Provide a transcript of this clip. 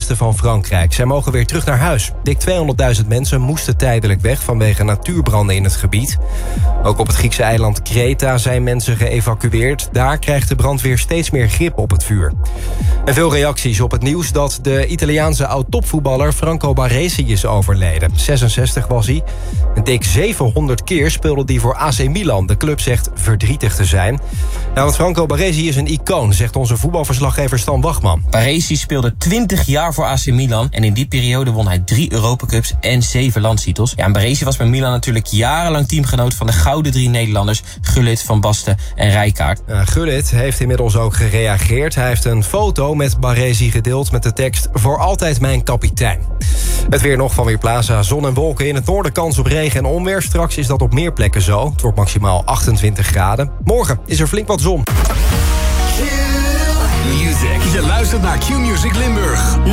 westen van Frankrijk. Zij mogen weer terug naar huis. Dik 200.000 mensen moesten tijdelijk weg vanwege natuurbranden in het gebied. Ook op het Griekse eiland Kreta zijn mensen geëvacueerd. Daar krijgt de brandweer steeds meer grip op het vuur. En veel reacties op het nieuws dat de Italiaanse oud-topvoetballer Franco Baresi is overleden. 66 was hij. En dik 700 keer speelde hij voor AC Milan. De club zegt verdrietig te zijn. Nou, want Franco Baresi is een icoon, zegt onze voetbalverslaggever Stan Wachman. Baresi speelde 20 jaar voor AC Milan en in die periode won hij 3 Europacups en 7 landstitels. Ja, en Baresi was bij Milan natuurlijk jarenlang teamgenoot van de gouden 3 Nederlanders, Gullit, Van Basten en Rijkaard. Gullit heeft inmiddels ook gereageerd. Hij heeft een foto met Baresi gedeeld met de tekst "Voor altijd mijn kapitein". Het weer nog van Weerplaza. Zon en wolken. In het noorden kans op regen en onweer. Straks is dat op meer plekken zo. Het wordt maximaal 28 graden. Morgen is er flink wat zon. Je luistert naar Q-Music Limburg.